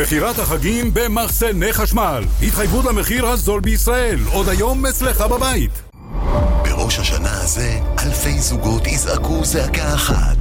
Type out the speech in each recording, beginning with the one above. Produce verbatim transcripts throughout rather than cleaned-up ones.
מחירת החגים במחסני חשמל. התחייבות למחיר הזול בישראל. עוד היום אצלך בבית. בראש השנה הזה, אלפי זוגות יזעקו זעקה אחת.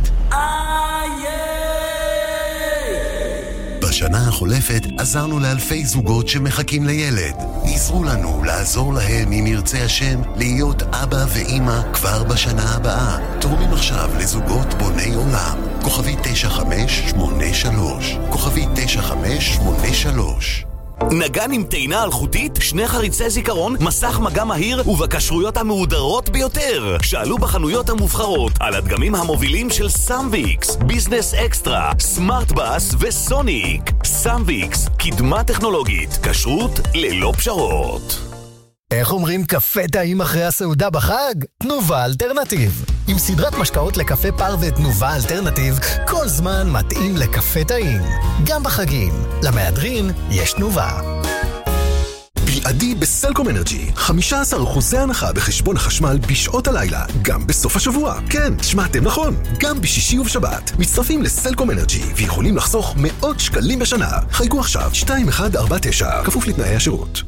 בשנה החולפת עזרנו לאלפי זוגות שמחכים לילד. עזרו לנו לעזור להם אם ירצה השם להיות אבא ואמא כבר בשנה הבאה. תורמים עכשיו לזוגות בוני עולם. כוכבי תשע חמש שמונה שלוש. כוכבי תשע חמש שמונה שלוש. נגן עם טעינה אלחוטית, שני חריצי זיכרון, מסך מגע מהיר ובקשרויות המהודרות ביותר. שאלו בחנויות המובחרות על הדגמים המובילים של סמביקס, ביזנס אקסטרה, סמארט בס וסוניק. סמביקס, קדמה טכנולוגית, כשרות ללא פשרות. איך אומרים קפה טעים אחרי הסעודה בחג? תנובה אלטרנטיב. עם סדרת משקאות לקפה פר ותנובה אלטרנטיב, כל זמן מתאים לקפה טעים. גם בחגים. למהדרין יש תנובה. בלעדי בסלקום אנרג'י, חמישה עשר אחוז הנחה בחשבון החשמל בשעות הלילה, גם בסוף השבוע. כן, שמעתם נכון, גם בשישי ובשבת. מצטרפים לסלקום אנרג'י ויכולים לחסוך מאות שקלים בשנה. חייגו עכשיו שתיים אחת ארבע תשע, כפוף לתנאי השירות.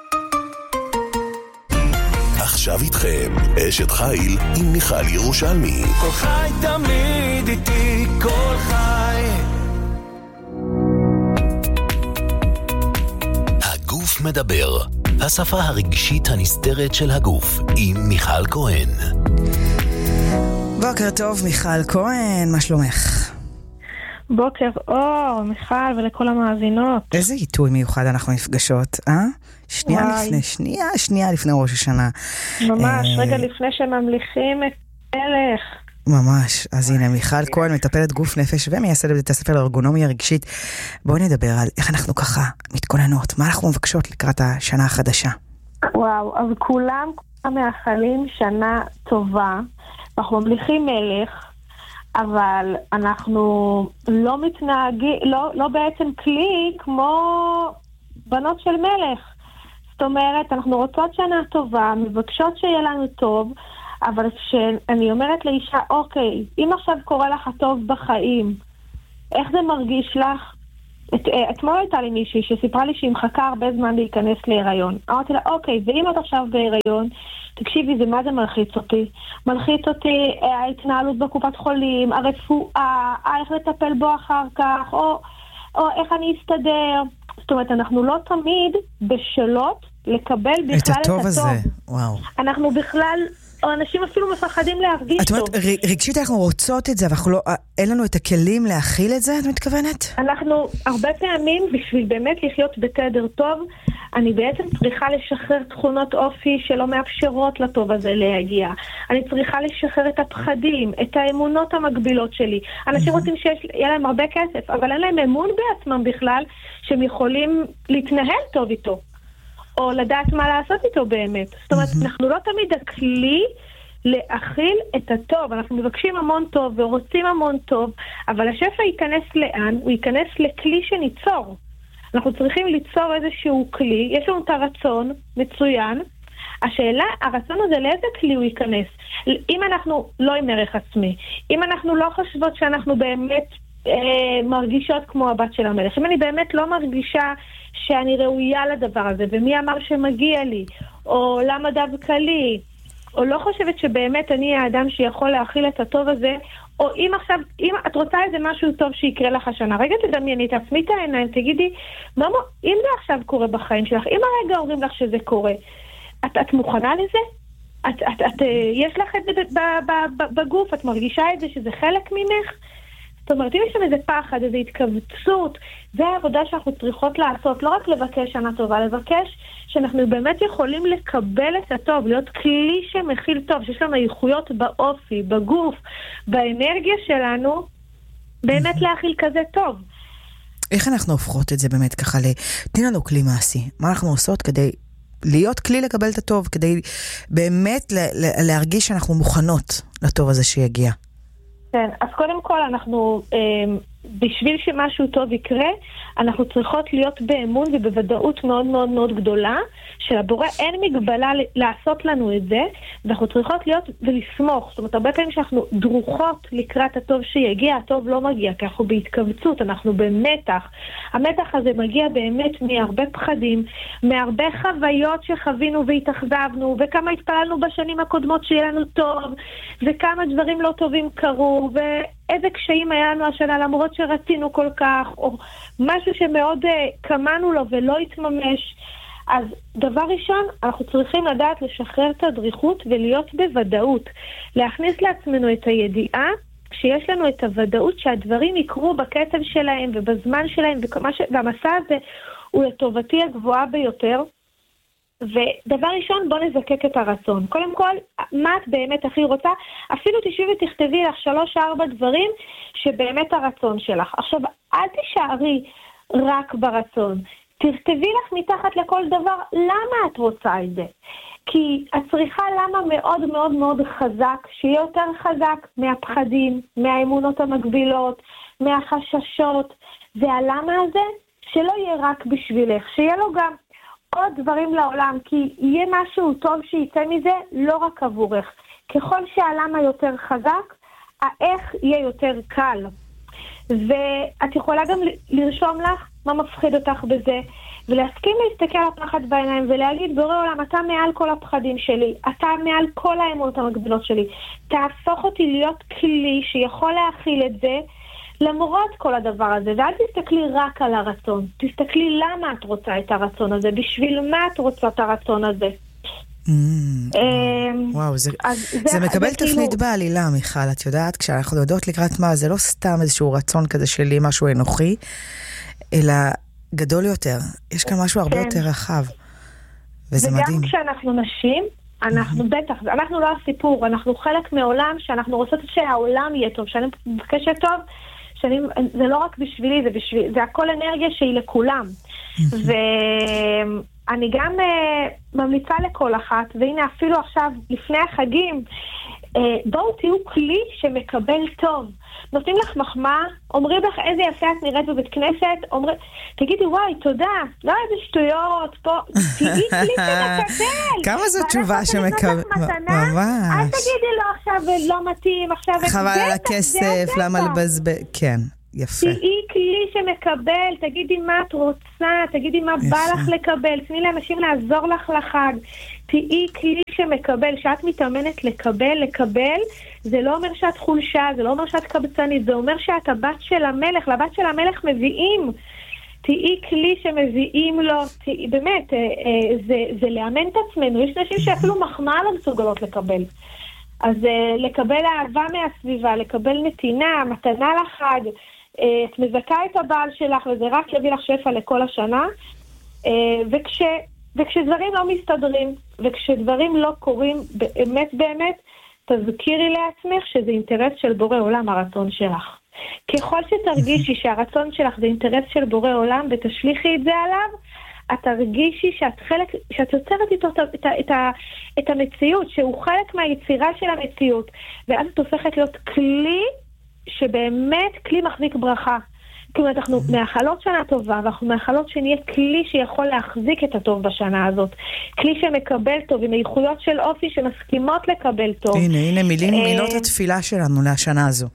עכשיו איתכם, אשת חיל עם מיכל ירושלמי. כל חי תמיד איתי, כל חי. הגוף מדבר, השפה הרגשית הנסתרת של הגוף, עם מיכל כהן. בוקר טוב מיכל כהן, מה שלומך? בוקר אור, מיכל ולכל המאזינות. איזה עיתוי מיוחד אנחנו נפגשות, אה? שנייה וואי. לפני, שנייה, שנייה לפני ראש השנה. ממש, אה... רגע לפני שממליכים את הלך. ממש, אז הנה, מיכל כהן מטפלת גוף נפש ומייסדת בית הספר לארגונומיה רגשית. בואי נדבר על איך אנחנו ככה מתכוננות, מה אנחנו מבקשות לקראת השנה החדשה. וואו, אז כולם, כולם מאחלים שנה טובה, אנחנו ממליכים מלך, אבל אנחנו לא מתנהגים, לא, לא בעצם כלי כמו בנות של מלך. זאת אומרת, אנחנו רוצות שנה טובה, מבקשות שיהיה לנו טוב, אבל כשאני אומרת לאישה, אוקיי, אם עכשיו קורה לך הטוב בחיים, איך זה מרגיש לך? את, אתמול הייתה לי מישהי שסיפרה לי שהיא מחכה הרבה זמן להיכנס להיריון. אמרתי לה, אוקיי, ואם את עכשיו בהיריון, תקשיבי, זה מה זה מלחיץ אותי? מלחיץ אותי ההתנהלות בקופת חולים, הרפואה, איך לטפל בו אחר כך, או, או איך אני אסתדר. זאת אומרת, אנחנו לא תמיד בשלות לקבל בכלל את הטוב. את הטוב הזה, וואו. אנחנו בכלל, או אנשים אפילו מפחדים להרגיש את טוב. אומרת, רגשית אנחנו רוצות את זה, אבל לא, אין לנו את הכלים להכיל את זה, את מתכוונת? אנחנו הרבה פעמים, בשביל באמת לחיות בתדר טוב, אני בעצם צריכה לשחרר תכונות אופי שלא מאפשרות לטוב הזה להגיע. אני צריכה לשחרר את הפחדים, את האמונות המקבילות שלי. אנשים רוצים שיהיה להם הרבה כסף, אבל אין להם אמון בעצמם בכלל, שהם יכולים להתנהל טוב איתו. או לדעת מה לעשות איתו באמת. זאת אומרת, אנחנו לא תמיד הכלי להכיל את הטוב. אנחנו מבקשים המון טוב ורוצים המון טוב, אבל השפע ייכנס לאן? הוא ייכנס לכלי שניצור. אנחנו צריכים ליצור איזשהו כלי, יש לנו את הרצון, מצוין. השאלה, הרצון הזה לאיזה כלי הוא ייכנס? אם אנחנו לא עם ערך עצמי, אם אנחנו לא חושבות שאנחנו באמת אה, מרגישות כמו הבת של המלך, אם אני באמת לא מרגישה שאני ראויה לדבר הזה, ומי אמר שמגיע לי, או למה דווקא לי, או לא חושבת שבאמת אני האדם שיכול להכיל את הטוב הזה, או אם עכשיו, אם את רוצה איזה משהו טוב שיקרה לך השנה, רגע תדמייני, תעצמי את העיניים, תגידי, ממה, אם זה עכשיו קורה בחיים שלך, אם הרגע אומרים לך שזה קורה, את, את מוכנה לזה? את, את, את, יש לך את זה בגוף, את מרגישה את זה שזה חלק ממך? זאת אומרת, אם יש שם איזה פחד, איזו התכווצות, זה העבודה שאנחנו צריכות לעשות, לא רק לבקש שנה טובה, לבקש שאנחנו באמת יכולים לקבל את הטוב, להיות כלי שמכיל טוב, שיש לנו איכויות באופי, בגוף, באנרגיה שלנו, באמת להכיל כזה טוב. איך אנחנו הופכות את זה באמת ככה? תני לנו כלי מעשי. מה אנחנו עושות כדי להיות כלי לקבל את הטוב, כדי באמת להרגיש שאנחנו מוכנות לטוב הזה שיגיע? כן, אז קודם כל אנחנו אה, בשביל שמשהו טוב יקרה, אנחנו צריכות להיות באמון ובוודאות מאוד מאוד מאוד גדולה, שלבורא אין מגבלה לעשות לנו את זה, ואנחנו צריכות להיות ולסמוך. זאת אומרת, הרבה פעמים שאנחנו דרוכות לקראת הטוב שיגיע, הטוב לא מגיע, כי אנחנו בהתכווצות, אנחנו במתח. המתח הזה מגיע באמת מהרבה פחדים, מהרבה חוויות שחווינו והתאכזבנו, וכמה התפללנו בשנים הקודמות שיהיה לנו טוב, וכמה דברים לא טובים קרו, ואיזה קשיים היה לנו השנה, למרות שרצינו כל כך, או משהו שמאוד uh, קמנו לו ולא התממש. אז דבר ראשון, אנחנו צריכים לדעת לשחרר את הדריכות ולהיות בוודאות. להכניס לעצמנו את הידיעה, כשיש לנו את הוודאות שהדברים יקרו בקצב שלהם ובזמן שלהם, ש... והמסע הזה הוא לטובתי הגבוהה ביותר. ודבר ראשון, בוא נזקק את הרצון. קודם כל, מה את באמת הכי רוצה? אפילו תשבי ותכתבי לך שלוש ארבע דברים שבאמת הרצון שלך. עכשיו, אל תישארי רק ברצון. תכתבי לך מתחת לכל דבר למה את רוצה את זה. כי את צריכה למה מאוד מאוד מאוד חזק, שיהיה יותר חזק מהפחדים, מהאמונות המקבילות, מהחששות. והלמה הזה שלא יהיה רק בשבילך, שיהיה לו גם עוד דברים לעולם, כי יהיה משהו טוב שיצא מזה לא רק עבורך. ככל שהלמה יותר חזק, האיך יהיה יותר קל. ואת יכולה גם לרשום לך מה מפחיד אותך בזה, ולהסכים להסתכל על הפחד בעיניים ולהגיד, בורא עולם, אתה מעל כל הפחדים שלי, אתה מעל כל האמונות המקבילות שלי, תהפוך אותי להיות כלי שיכול להכיל את זה, למרות כל הדבר הזה, ואל תסתכלי רק על הרצון, תסתכלי למה את רוצה את הרצון הזה, בשביל מה את רוצה את הרצון הזה. וואו, זה מקבל תפנית בעלילה, מיכל, את יודעת, כשאנחנו יודעות לקראת מה, זה לא סתם איזשהו רצון כזה שלי, משהו אנוכי, אלא גדול יותר, יש כאן משהו הרבה יותר רחב, וזה מדהים. וגם כשאנחנו נשים, אנחנו בטח, אנחנו לא הסיפור, אנחנו חלק מעולם שאנחנו רוצות שהעולם יהיה טוב, שאני מבקשת טוב, שאני, זה לא רק בשבילי, זה, בשביל, זה הכל אנרגיה שהיא לכולם. ואני גם uh, ממליצה לכל אחת, והנה אפילו עכשיו, לפני החגים, uh, בואו תהיו כלי שמקבל טוב. נותנים לך מחמאה, אומרים לך איזה יפה את נראית בבית כנסת, אומרים, תגידי וואי, תודה, לא איזה שטויות, פה, תהיי כלי שמקבל. כמה זו תשובה שמקבל? ממש. אל תגידי לו עכשיו לא מתאים, עכשיו... חבל על הכסף, למה לבזבז... כן, יפה. תהיי כלי שמקבל, תגידי מה את רוצה, תגידי מה בא לך לקבל, תני לאנשים לעזור לך לחג. תהיי כלי שמקבל, שאת מתאמנת לקבל, לקבל, זה לא אומר שאת חולשה, זה לא אומר שאת קבצנית, זה אומר שאת הבת של המלך, לבת של המלך מביאים. תהיי כלי שמביאים לו, תהי, באמת, אה, אה, זה, זה לאמן את עצמנו. יש נשים שאפילו מחמאה לא מסוגלות לקבל. אז אה, לקבל אהבה מהסביבה, לקבל נתינה, מתנה לחג, אה, את מזכה את הבעל שלך, וזה רק יביא לך שפע לכל השנה. אה, וכש, וכשדברים לא מסתדרים, וכשדברים לא קורים באמת באמת, תזכירי לעצמך שזה אינטרס של בורא עולם, הרצון שלך. ככל שתרגישי שהרצון שלך זה אינטרס של בורא עולם ותשליחי את זה עליו, את תרגישי שאת חלק, שאת יוצרת איתו את, את, את, את המציאות, שהוא חלק מהיצירה של המציאות, ואז את הופכת להיות כלי שבאמת כלי מחזיק ברכה. כלומר, אנחנו מאחלות שנה טובה, ואנחנו מאחלות שנהיה כלי שיכול להחזיק את הטוב בשנה הזאת. כלי שמקבל טוב, עם איכויות של אופי שמסכימות לקבל טוב. הנה, הנה מילים, מילות התפילה שלנו לשנה הזו.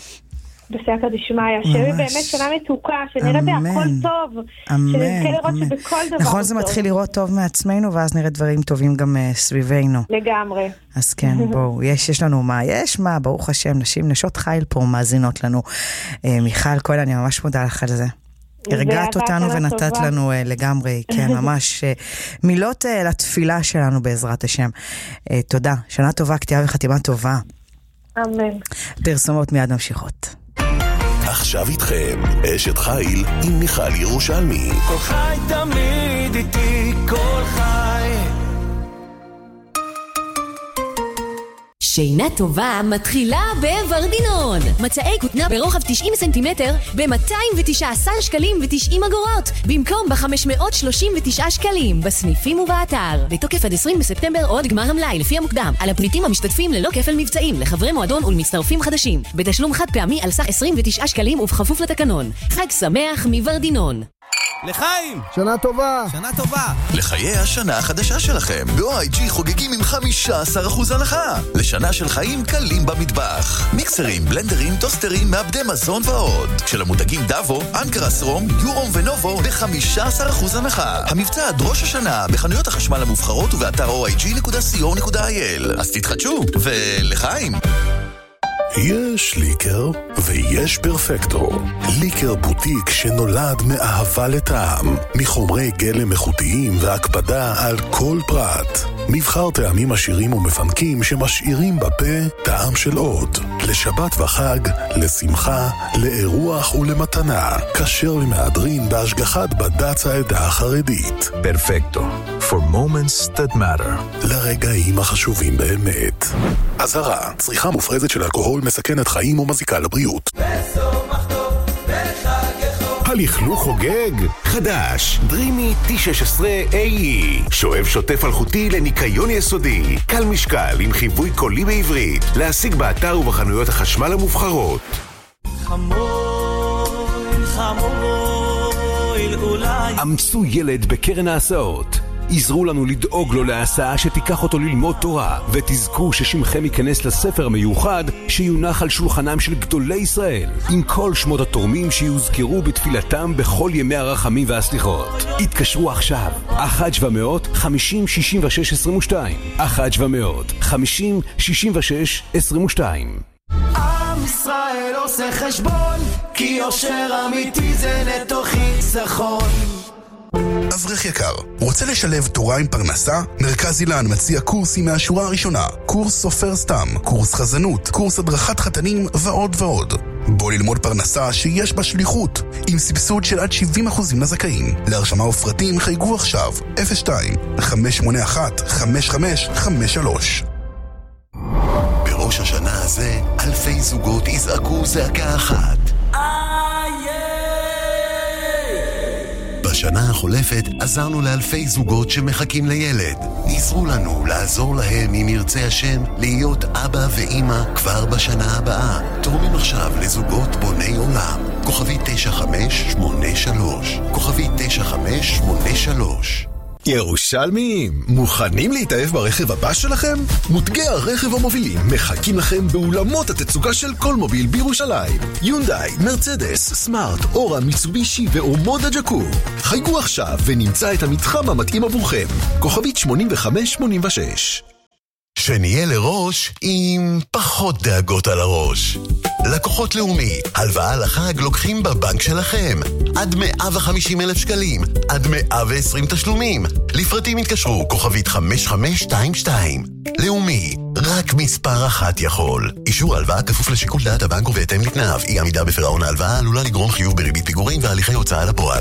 בסייעתא דשמיא, שיהיה באמת שנה מתוקה, שנראה בהכל טוב, שנזכה לראות שבכל דבר טוב. נכון, זה מתחיל לראות טוב מעצמנו, ואז נראה דברים טובים גם סביבנו. לגמרי. אז כן, בואו, יש, יש לנו מה, יש מה, ברוך השם, נשים, נשות חיל פה מאזינות לנו. מיכל כהן, אני ממש מודה לך על זה. הרגעת אותנו ונתת לנו לגמרי, כן, ממש מילות לתפילה שלנו בעזרת השם. תודה, שנה טובה, כתיבה וחתימה טובה. אמן. פרסומות מיד ממשיכות. עכשיו איתכם, אשת חיל עם מיכל ירושלמי. כל חי תמיד איתי, כל חי. שינה טובה מתחילה בוורדינון. מצעי כותנה ברוחב תשעים סנטימטר ב-מאתיים ותשע עשרה שקלים ו-תשעים אגורות, במקום ב-חמש מאות שלושים ותשעה שקלים, בסניפים ובאתר. בתוקף עד עשרים בספטמבר עוד גמר המלאי לפי המוקדם. על הפריטים המשתתפים ללא כפל מבצעים, לחברי מועדון ולמצטרפים חדשים. בתשלום חד פעמי על סך עשרים ותשעה שקלים ובכפוף לתקנון. חג שמח מוורדינון. לחיים! שנה טובה! שנה טובה! לחיי השנה החדשה שלכם. ב-או איי ג'י חוגגים עם חמישה עשר אחוז הנחה. לשנה של חיים קלים במטבח. מיקסרים, בלנדרים, טוסטרים, מעבדי מזון ועוד. של המותגים דאבו, אנקרס רום, יורום ונובו ב-חמישה עשר אחוז הנחה. המבצע עד ראש השנה בחנויות החשמל המובחרות ובאתר או איי ג'י נקודה סי או נקודה איי אל. אז תתחדשו, ולחיים! יש ליקר ויש פרפקטו. ליקר בוטיק שנולד מאהבה לטעם, מחומרי גלם איכותיים והקפדה על כל פרט. מבחר טעמים עשירים ומפנקים שמשאירים בפה טעם של עוד. לשבת וחג, לשמחה, לאירוח ולמתנה. כשר למהדרין בהשגחת בד"ץ העדה החרדית. פרפקטו. For moments that matter. לרגעים החשובים באמת. אזהרה, צריכה מופרזת של אלכוהול מסכנת חיים ומזיקה לבריאות. הלכלוך חוגג? חדש, דרימי טי שש עשרה איי אי. שואב שוטף אלחוטי לניקיון יסודי. קל משקל עם חיווי קולי בעברית. להשיג באתר ובחנויות החשמל המובחרות. חמול, חמול, אולי... אמצו ילד בקרן ההסעות. עזרו לנו לדאוג לו להסעה שתיקח אותו ללמוד תורה, ותזכו ששמכם ייכנס לספר המיוחד שיונח על שולחנם של גדולי ישראל, עם כל שמות התורמים שיוזכרו בתפילתם בכל ימי הרחמים והסליחות. התקשרו עכשיו, אחת שבע מאות חמישים שישים ושש עשרים ושתיים, אחת שבע מאות חמישים שישים ושש עשרים ושתיים. עם ישראל עושה חשבון, כי יושר אמיתי זה נטו חיסכון. אברך יקר, רוצה לשלב תורה עם פרנסה? מרכז אילן מציע קורסים מהשורה הראשונה, קורס סופר סתם, קורס חזנות, קורס הדרכת חתנים ועוד ועוד. בוא ללמוד פרנסה שיש בה שליחות, עם סבסוד של עד שבעים אחוז לזכאים. להרשמה ופרטים חייגו עכשיו אפס שתיים חמש שמונה אחת חמש חמש חמש שלוש. בראש השנה הזה אלפי זוגות יזעקו זעקה אחת. בשנה החולפת עזרנו לאלפי זוגות שמחכים לילד. עזרו לנו לעזור להם אם ירצה השם להיות אבא ואמא כבר בשנה הבאה. תורמים עכשיו לזוגות בוני עולם. כוכבי תשע חמש שמונה שלוש. כוכבי תשע חמש שמונה שלוש. ירושלמים, מוכנים להתאהב ברכב הבא שלכם? מותגי הרכב המובילים מחכים לכם באולמות התצוגה של כל מוביל בירושלים. יונדאי, מרצדס, סמארט, אורה, מיצובישי ואומודה ג'קור. חייגו עכשיו ונמצא את המתחם המתאים עבורכם. כוכבית שמונים וחמש שמונים ושש. שנהיה לראש עם פחות דאגות על הראש. לקוחות לאומי, הלוואה לחג לוקחים בבנק שלכם. עד מאה וחמישים אלף שקלים, עד מאה ועשרים תשלומים. לפרטים התקשרו, כוכבית חמש חמש שתיים שתיים. לאומי, רק מספר אחת יכול. אישור הלוואה כפוף לשיקול דעת הבנק ובהתאם לתנאיו. אי עמידה בפירעון ההלוואה עלולה לגרום חיוב בריבית פיגורים והליכי הוצאה לפועל.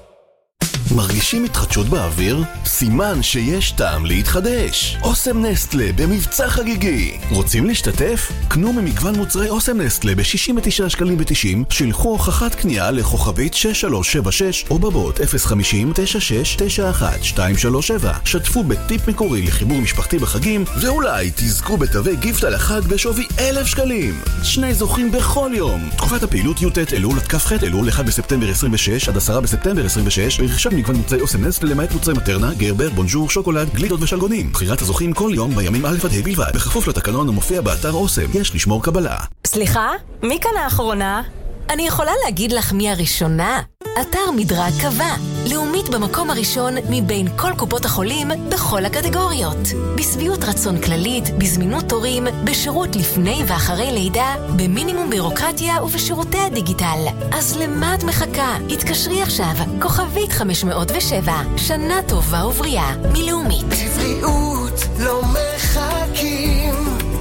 מרגישים התחדשות באוויר? סימן שיש טעם להתחדש. אוסם נסטלה במבצע חגיגי. רוצים להשתתף? קנו ממגוון מוצרי אוסם נסטלה ב-שישים ותשעה שקלים ותשעים, שילחו הוכחת קנייה לכוכבית שש שלוש שבע שש או בבוט אפס חמישים תשע שש תשע אחת שתיים שלוש שבע. שתפו בטיפ מקורי לחיבור משפחתי בחגים, ואולי תזכו בתווי גיפט על החג בשווי אלף שקלים. שני זוכים בכל יום. תקופת הפעילות י"ט אלול עד כ"ח אלול אחד בספטמבר עשרים ושש עד עשרה בספטמבר עשרים ושש, ברכישת מגוון מוצרי אוסם נסטלה למעט מוצרי מטרנה, גרבר, בונז'ור, שוקולד, גלידות ושלגונים. בחירת הזוכים כל יום בימים א' עד ה' בלבד, בכפוף לתקנון המופיע באתר אוסם. יש לשמור קבלה. סליחה? מי כאן האחרונה? אני יכולה להגיד לך מי הראשונה? אתר מדרג קבע, לאומית במקום הראשון מבין כל קופות החולים בכל הקטגוריות. בסביעות רצון כללית, בזמינות תורים, בשירות לפני ואחרי לידה, במינימום בירוקרטיה ובשירותי הדיגיטל. אז למה את מחכה? התקשרי עכשיו, כוכבית חמש מאות ושבע. שנה טובה ובריאה, מלאומית. בבריאות לא מחכים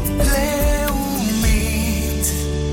לאומית.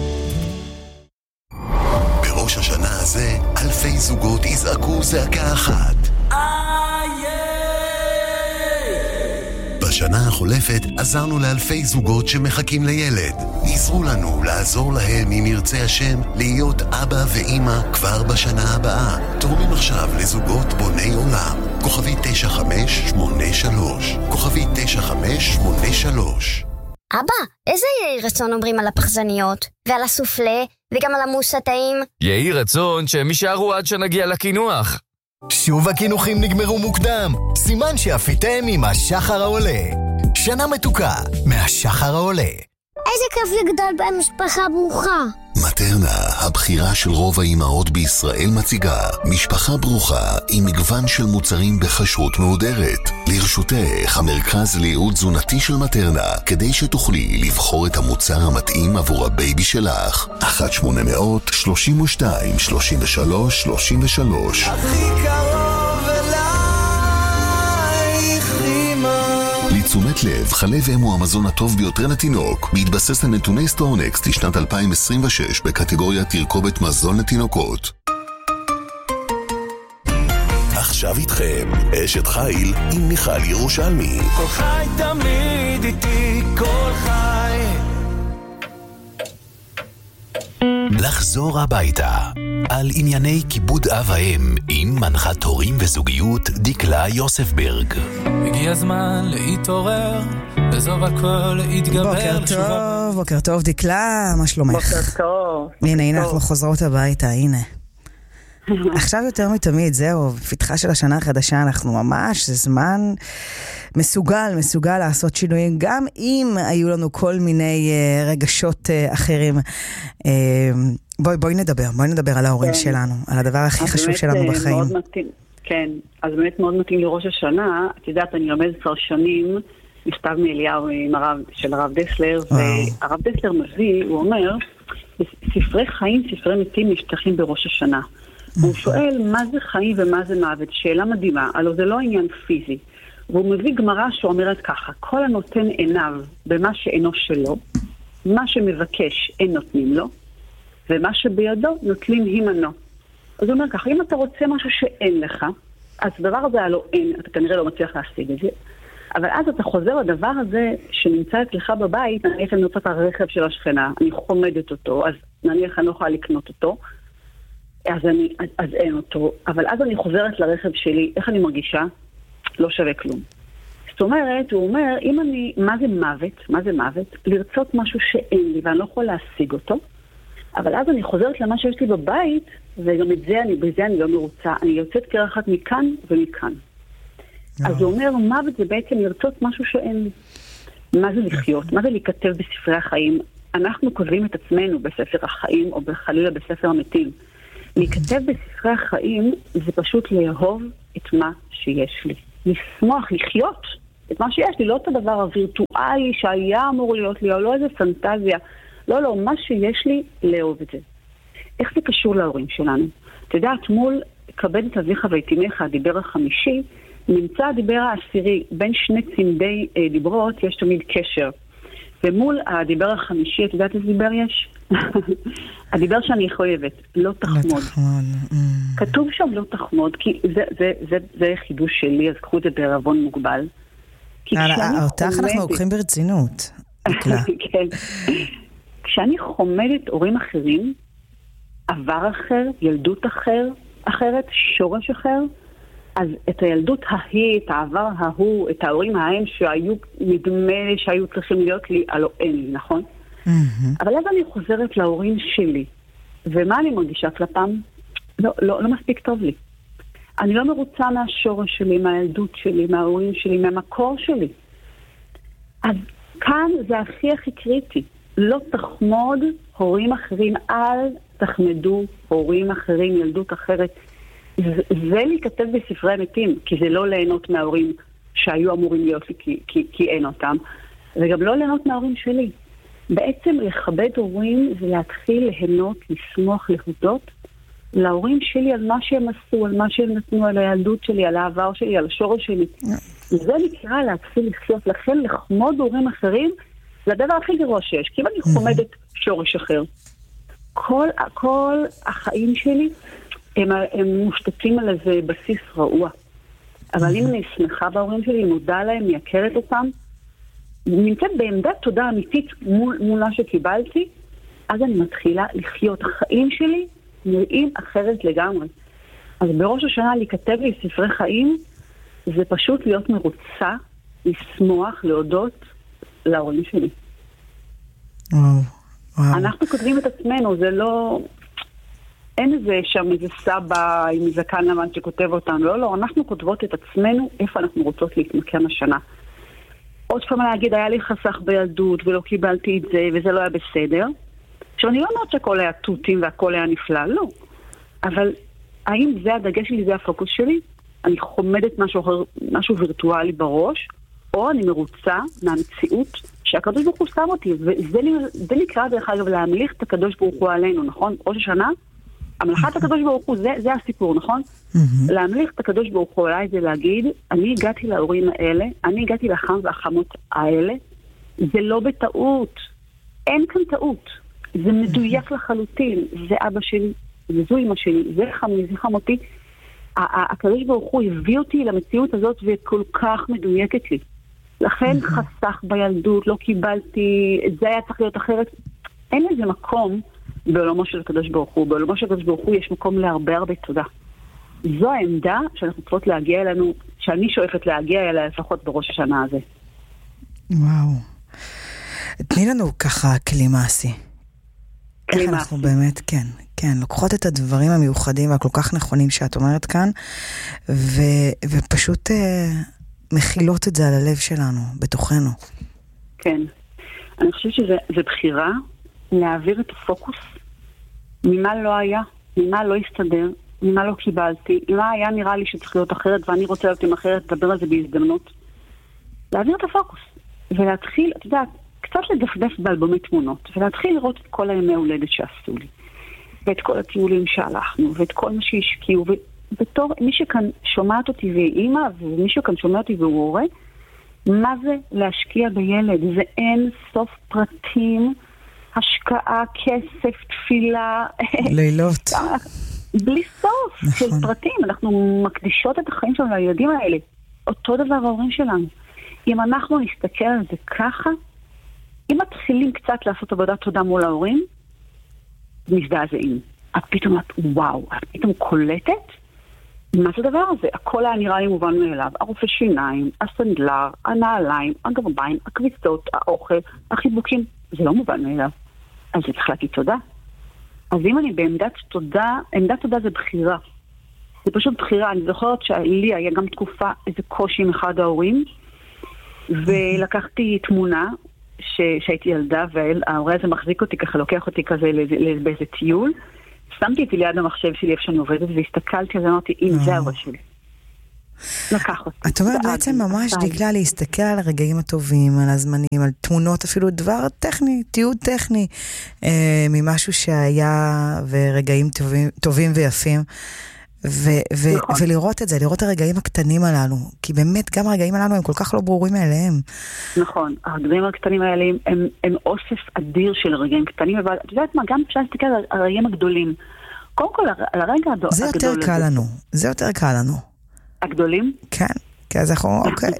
בראש השנה הזה אלפי זוגות יזעקו זעקה אחת. בשנה החולפת עזרנו לאלפי זוגות שמחכים לילד. עזרו לנו לעזור להם אם ירצה השם להיות אבא ואמא כבר בשנה הבאה. תורמים עכשיו לזוגות בוני עולם. כוכבי תשע חמש שמונה שלוש. כוכבי תשע חמש שמונה שלוש. אבא, איזה יהי רצון אומרים על הפחזניות? ועל הסופלה? וגם על המוס הטעים? יהי רצון שהם יישארו עד שנגיע לקינוח. שוב הכינוחים נגמרו מוקדם. סימן שאפיתם עם השחר העולה. שנה מתוקה מהשחר העולה. איזה כיף לגדול במשפחה ברוכה. מטרנה, הבחירה של רוב האימהות בישראל מציגה משפחה ברוכה עם מגוון של מוצרים בכשרות מהודרת. לרשותך המרכז לייעוד תזונתי של מטרנה, כדי שתוכלי לבחור את המוצר המתאים עבור הבייבי שלך. אחת שמונה מאות שלושים ושתיים שלושים ושלוש שלושים ושלוש. הכי קרוב אלייך אמא. לתשומת לב, חלב אם הוא המזון הטוב ביותר לתינוק, בהתבסס על נתוני סטורנקסט לשנת אלפיים עשרים ושש בקטגוריה תרכובת מזון לתינוקות. עכשיו איתכם, אשת חיל עם מיכל ירושלמי. כל חי תמיד איתי, כל חי. לחזור הביתה. על ענייני כיבוד אב האם עם מנחת הורים וזוגיות דקלה יוספברג. הגיע הזמן להתעורר, לעזוב הכל, להתגבר. בוקר טוב, בוקר טוב דקלה, מה שלומך? בוקר טוב. הנה, הנה אנחנו חוזרות הביתה, הנה. עכשיו יותר מתמיד, זהו, פתחה של השנה החדשה, אנחנו ממש, זה זמן מסוגל, מסוגל לעשות שינויים, גם אם היו לנו כל מיני uh, רגשות uh, אחרים. Uh, בואי, בואי נדבר, בואי נדבר על ההורים כן. שלנו, על הדבר הכי חשוב שלנו בחיים. מתאים, כן, אז באמת מאוד מתאים לראש השנה, את יודעת, אני לומד עשר שנים, מכתב מאליהו עם הרב, של הרב דסלר, והרב דסלר מביא, הוא אומר, ספרי חיים, ספרי מתים נפתחים בראש השנה. הוא שואל מה זה חיים ומה זה מוות, שאלה מדהימה, הלוא זה לא עניין פיזי. והוא מביא גמרא שאומרת ככה, כל הנותן עיניו במה שאינו שלו, מה שמבקש אין נותנים לו, ומה שבידו נוטלים הימנו. אז הוא אומר ככה, אם אתה רוצה משהו שאין לך, אז הדבר הזה הלוא אין, אתה כנראה לא מצליח להשיג את זה, אבל אז אתה חוזר לדבר הזה שנמצא אצלך בבית, נניח אני רוצה את הרכב של השכנה, אני חומדת אותו, אז נניח אני לא יכולה לקנות אותו, אז, אני, אז אין אותו, אבל אז אני חוזרת לרכב שלי, איך אני מרגישה? לא שווה כלום. זאת אומרת, הוא אומר, אם אני, מה זה מוות? מה זה מוות? לרצות משהו שאין לי, ואני לא יכול להשיג אותו, אבל אז אני חוזרת למה שיש לי בבית, וגם את זה, אני, בזה אני לא מרוצה, אני יוצאת קרחת מכאן ומכאן. אז הוא אומר, מוות זה בעצם לרצות משהו שאין לי. מה זה לחיות? מה זה להיכתב בספרי החיים? אנחנו כותבים את עצמנו בספר החיים, או בחלילה בספר המתים. להיכתב בספרי החיים זה פשוט לאהוב את מה שיש לי. לשמוח, לחיות את מה שיש לי, לא את הדבר הווירטואלי שהיה אמור להיות לי, או לא איזה פנטזיה. לא, לא, מה שיש לי, לאהוב את זה. איך זה קשור להורים שלנו? אתה יודעת, מול כבד את אביך ויתימך, הדיבר החמישי, נמצא הדיבר העשירי, בין שני צמדי אה, דיברות יש תמיד קשר. ומול הדיבר החמישי, את יודעת איזה דיבר יש? הדיבר שאני חייבת, לא תחמוד. כתוב שם לא תחמוד, כי זה, זה, זה, זה חידוש שלי, אז קחו את זה בערבון מוגבל. אותך אנחנו לוקחים ברצינות. כן. כשאני חומדת הורים אחרים, עבר אחר, ילדות אחר, אחרת, שורש אחר, אז את הילדות ההיא, את העבר ההוא, את ההורים ההם שהיו, נדמה שהיו צריכים להיות לי, הלא אין לי, נכון? Mm-hmm. אבל אז אני חוזרת להורים שלי, ומה אני מרגישה כלפם? לא, לא, לא מספיק טוב לי. אני לא מרוצה מהשורש שלי, מהילדות שלי, מההורים שלי, מהמקור שלי. אז כאן זה הכי הכי קריטי. לא תחמוד הורים אחרים, אל תחמדו הורים אחרים, ילדות אחרת. זה, זה להיכתב בספרי המתים, כי זה לא ליהנות מההורים שהיו אמורים להיות לי, כי, כי, כי אין אותם, וגם לא ליהנות מההורים שלי. בעצם לכבד הורים זה להתחיל ליהנות, לשמוח, להודות להורים שלי על מה שהם עשו, על מה שהם נתנו, על הילדות שלי, על העבר שלי, על השורש שלי. זה נקרא להתחיל לחיות, לכן לחמוד הורים אחרים, זה הדבר הכי גרוע שיש, כי אם אני חומדת שורש אחר, כל, כל החיים שלי הם, הם מושתתים על איזה בסיס רעוע. אבל אם אני שמחה בהורים שלי, מודע להם, מייקרת אותם, נמצאת בעמדת תודה אמיתית מול, מול מה שקיבלתי, אז אני מתחילה לחיות. החיים שלי נראים אחרת לגמרי. אז בראש השנה להיכתב לי ספרי חיים, זה פשוט להיות מרוצה, לשמוח, להודות להורים שלי. וואו, וואו. אנחנו כותבים את עצמנו, זה לא... אין איזה שם איזה סבא עם זקן לבן שכותב אותנו, לא, לא, אנחנו כותבות את עצמנו איפה אנחנו רוצות להתמקם השנה. עוד פעם להגיד, היה לי חסך בילדות ולא קיבלתי את זה וזה לא היה בסדר. עכשיו אני לא אומרת שהכל היה תותים והכל היה נפלא, לא. אבל האם זה הדגש שלי, זה הפוקוס שלי? אני חומדת משהו, משהו וירטואלי בראש, או אני מרוצה מהמציאות שהקדוש ברוך הוא שם אותי, וזה נקרא דרך אגב להמליך את הקדוש ברוך הוא עלינו, נכון? ראש השנה, המלכת הקדוש ברוך הוא, זה, זה הסיפור, נכון? להמליך את הקדוש ברוך הוא עליי זה להגיד, אני הגעתי להורים האלה, אני הגעתי לחם והחמות האלה, זה לא בטעות, אין כאן טעות, זה מדויק לחלוטין, זה אבא שלי, זו אמא שלי, זה חמי, זה חמותי, הקדוש ברוך הוא הביא אותי למציאות הזאת וכל כך מדויקת לי. לכן חסך בילדות, לא קיבלתי, זה היה צריך להיות אחרת. אין איזה מקום בעולמו של הקדוש ברוך הוא. בעולמו של הקדוש ברוך הוא יש מקום להרבה הרבה תודה. זו העמדה שאנחנו צריכות להגיע אלינו, שאני שואפת להגיע אליה לפחות בראש השנה הזה. וואו. תני לנו ככה כלי מעשי. איך אנחנו באמת, כן, כן, לוקחות את הדברים המיוחדים והכל כך נכונים שאת אומרת כאן, ו, ופשוט אה, מכילות את זה על הלב שלנו, בתוכנו. כן. אני חושבת שזה בחירה להעביר את הפוקוס ממה לא היה, ממה לא הסתדר, ממה לא קיבלתי, מה היה נראה לי שצריך להיות אחרת, ואני רוצה להיות עם אחרת, לדבר על זה בהזדמנות. להעביר את הפוקוס, ולהתחיל, את יודעת, קצת לדפדף באלבומי תמונות, ולהתחיל לראות את כל הימי הולדת שעשו לי, ואת כל הטיולים שהלכנו, ואת כל מה שהשקיעו, ובתור מי שכאן שומעת אותי והיא אימא, ומישהו כאן שומע אותי והוא הורה, מה זה להשקיע בילד? זה אין סוף פרטים, השקעה, כסף, תפילה. לילות. בלי סוף נכון. של פרטים. אנחנו מקדישות את החיים שלנו לילדים האלה. אותו דבר ההורים שלנו. אם אנחנו נסתכל על זה ככה, אם מתחילים קצת לעשות עבודת תודה מול ההורים, מזדעזעים. את פתאום, וואו, את פתאום קולטת? מה זה הדבר הזה? הכל היה נראה לי מובן מאליו. הרופא שיניים, הסנדלר, הנעליים, הגרביים, הכביסות, האוכל, החיבוקים. זה לא מובן מאליו. אז זה צריך להגיד תודה. אז אם אני בעמדת תודה, עמדת תודה זה בחירה. זה פשוט בחירה. אני זוכרת שלי היה גם תקופה איזה קושי עם אחד ההורים, ולקחתי תמונה ש... שהייתי ילדה, וההורה הזה מחזיק אותי ככה, לוקח אותי כזה באיזה טיול. שמתי אותי ליד המחשב שלי איפה שאני עובדת, והסתכלתי, אז אמרתי, אם זה ההורה שלי. לקח אותי. את אומרת בעצם ממש דגלה להסתכל על הרגעים הטובים, על הזמנים, על תמונות, אפילו דבר טכני, תיעוד טכני, אה, ממשהו שהיה, ורגעים טובים, טובים ויפים, ו- ו- נכון. ולראות את זה, לראות את הרגעים הקטנים הללו, כי באמת גם הרגעים הללו הם כל כך לא ברורים מאליהם. נכון, הרגעים הקטנים האלה הם, הם, הם אוסף אדיר של רגעים קטנים, אבל את יודעת מה, גם אפשר להסתכל על הרגעים הגדולים. קודם כל, על הרגע הגדול. זה יותר קל לנו, זה יותר קל לנו. הגדולים? כן, כי אז אנחנו, אוקיי.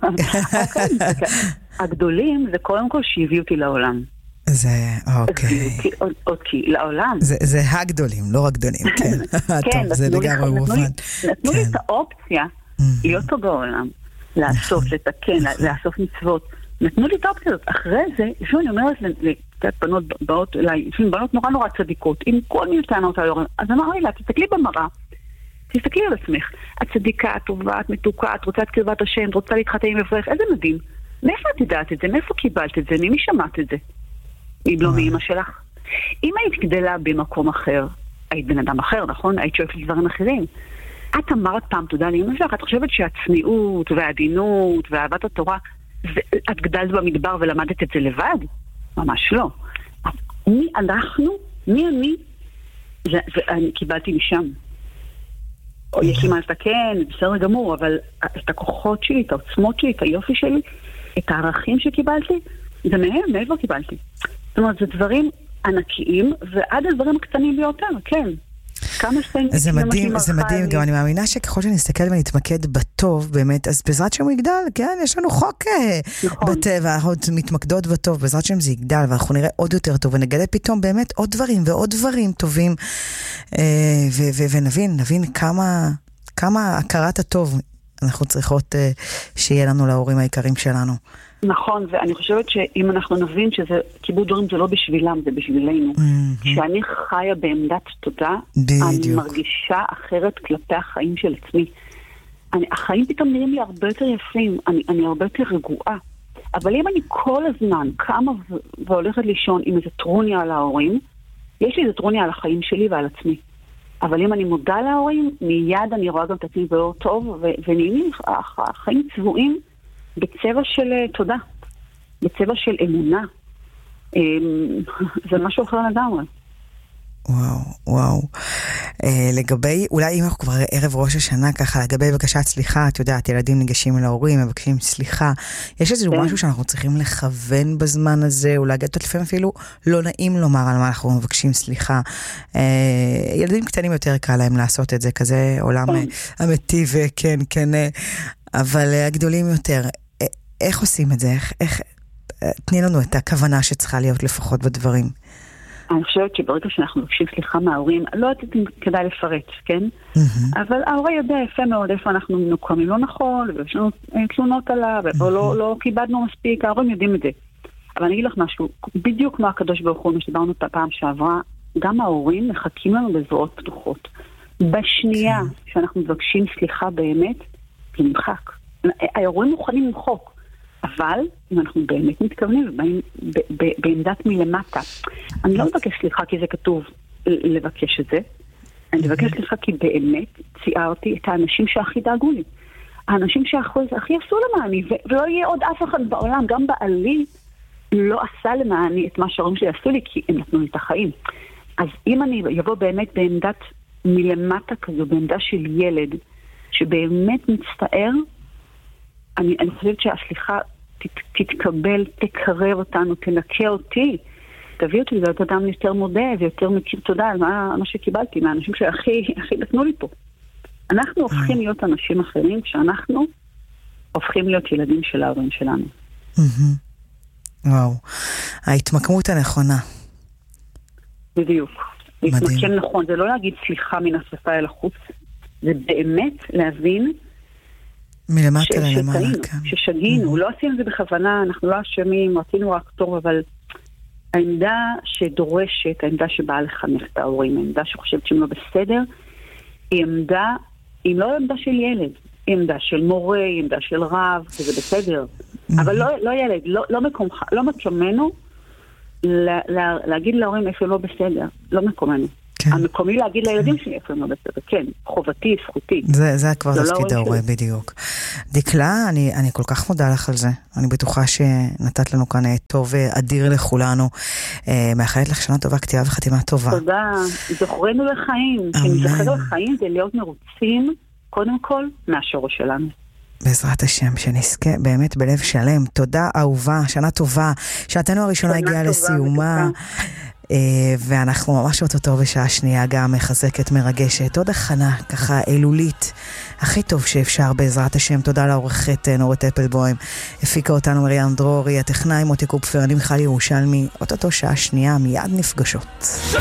הגדולים זה קודם כל שהביאו אותי לעולם. זה, אוקיי. אותי, לעולם. זה הגדולים, לא רק גדולים, כן. טוב, זה לגמרי מובן. נתנו לי את האופציה להיות פה בעולם, לאסוף, לתקן, לאסוף מצוות. נתנו לי את האופציה הזאת. אחרי זה, לפעמים אני אומרת לקצת בנות באות אליי, לפעמים בנות נורא נורא צדיקות, עם כל מיני טענות על ההורים. אז אמרתי לה, תסתכלי במראה. תסתכלי על עצמך. את צדיקה, את טובה, את מתוקה, את רוצה את קרבת השם, את רוצה להתחתן עם אברך. איזה מדהים. מאיפה את יודעת את זה? מאיפה קיבלת את זה? ממי שמעת את זה? אם לא מאמא שלך. אם היית גדלה במקום אחר, היית בן אדם אחר, נכון? היית שואפת לדברים אחרים. את אמרת פעם תודה לאמא שלך, את חושבת שהצניעות והעדינות ואהבת התורה, את גדלת במדבר ולמדת את זה לבד? ממש לא. מי אנחנו? מי אני? אני קיבלתי משם. או יש לי מה לתקן, בסדר גמור, אבל את הכוחות שלי, את העוצמות שלי, את היופי שלי, את הערכים שקיבלתי, זה מהם, מאיפה קיבלתי. זאת אומרת, זה דברים ענקיים, ועד הדברים הקטנים ביותר, כן. כמה סטנדק זה מדהים, זה מדהים, גם אני מאמינה שככל שנסתכל ונתמקד בטוב באמת, אז בעזרת שם הוא יגדל, כן, יש לנו חוק בטבע, אנחנו מתמקדות בטוב, בעזרת שם זה יגדל, ואנחנו נראה עוד יותר טוב, ונגלה פתאום באמת עוד דברים ועוד דברים טובים, ונבין, נבין כמה, כמה הכרת הטוב אנחנו צריכות שיהיה לנו להורים העיקרים שלנו. נכון, ואני חושבת שאם אנחנו נבין שזה, כיבוד הורים זה לא בשבילם, זה בשבילנו. כשאני חיה בעמדת תודה, אני מרגישה אחרת כלפי החיים של עצמי. אני, החיים פתאום נראים לי הרבה יותר יפים, אני, אני הרבה יותר רגועה. אבל אם אני כל הזמן קמה והולכת לישון עם איזה טרוניה על ההורים, יש לי איזה טרוניה על החיים שלי ועל עצמי. אבל אם אני מודה להורים, מיד אני רואה גם את עצמי באור טוב, ונהיים החיים צבועים בצבע של תודה, בצבע של אמונה. זה משהו אחר לגמרי. וואו, וואו. אה, לגבי, אולי אם אנחנו כבר ערב ראש השנה ככה, לגבי בקשת סליחה, את יודעת, ילדים ניגשים להורים, מבקשים סליחה. יש איזשהו משהו שאנחנו צריכים לכוון בזמן הזה, אולי לפעמים אפילו לא נעים לומר על מה אנחנו מבקשים סליחה. אה, ילדים קטנים יותר קל להם לעשות את זה, כזה עולם אמיתי וכן, כן, אבל הגדולים יותר, איך עושים את זה? איך, איך, תני לנו את הכוונה שצריכה להיות לפחות בדברים. אני חושבת שברגע שאנחנו מבקשים סליחה מההורים, לא יודעת אם כדאי לפרט, כן? אבל ההורה יודע יפה מאוד איפה אנחנו מנוקמים לא נכון, ויש לנו תלונות עליו, ולא כיבדנו מספיק, ההורים יודעים את זה. אבל אני אגיד לך משהו, בדיוק כמו הקדוש ברוך הוא, שדיברנו פעם שעברה, גם ההורים מחכים לנו בזרועות פתוחות. בשנייה שאנחנו מבקשים סליחה באמת, זה נמחק. ההורים מוכנים למחוק. אבל אם אנחנו באמת מתכוונים בעמדת מלמטה, אני לא מבקש סליחה כי זה כתוב לבקש את זה, אני מבקש סליחה כי באמת ציירתי את האנשים שהכי דאגו לי, האנשים שהכי עשו למעני, ולא יהיה עוד אף אחד בעולם, גם בעלי לא עשה למעני את מה שההורים שלי עשו לי, כי הם נתנו לי את החיים. אז אם אני יבוא באמת בעמדת מלמטה כזו, בעמדה של ילד שבאמת מצטער, אני, אני חושבת שהסליחה תת, תתקבל, תקרב אותנו, תנקה אותי, תביא אותי להיות אדם יותר מודה ויותר מכיר תודה על מה, מה שקיבלתי מהאנשים שהכי הכי נתנו לי פה. אנחנו הופכים להיות אנשים אחרים כשאנחנו הופכים להיות ילדים של ההורים שלנו. וואו, ההתמקמות הנכונה. בדיוק. להתמקם נכון, זה לא להגיד סליחה מן השפה אל החוץ, זה באמת להבין מלמטה למעלה, כן. ששגינו, לא עשינו את זה בכוונה, אנחנו לא אשמים, רצינו רק טוב, אבל העמדה שדורשת, העמדה שבאה לחנך את ההורים, העמדה שחושבת שהם לא בסדר, היא עמדה, היא לא עמדה של ילד, היא עמדה של מורה, היא עמדה של רב, וזה בסדר. אבל לא, לא ילד, לא, לא מקומך, לא מקומנו לה, לה, להגיד להורים איפה לא בסדר, לא מקומנו. כן. המקומי להגיד לילדים שלי איפה הם לא בסדר, כן, חובתי, זכותי. זה, זה כבר תפקיד ההורה בדיוק. דקלה, אני, אני כל כך מודה לך על זה. אני בטוחה שנתת לנו כאן טוב אדיר לכולנו. מאחלת לך שנה טובה, כתיבה וחתימה טובה. תודה. זוכרנו לחיים. שנזכר לחיים זה להיות מרוצים, קודם כל, מהשורש שלנו. בעזרת השם, שנזכה באמת בלב שלם. תודה אהובה, שנה טובה. שעתנו הראשונה הגיעה לסיומה. ואנחנו ממש אותו בשעה שנייה גם מחזקת, מרגשת, עוד הכנה ככה אלולית הכי טוב שאפשר בעזרת השם. תודה לעורכת נורית אפלבוים, הפיקה אותנו מריאן דרורי, הטכנאי מוטי קופפר, אני מיכל ירושלמי. אותו שעה שנייה מיד נפגשות.